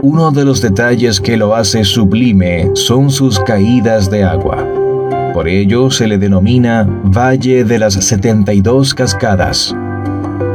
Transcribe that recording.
Uno de los detalles que lo hace sublime son sus caídas de agua. Por ello se le denomina Valle de las 72 Cascadas.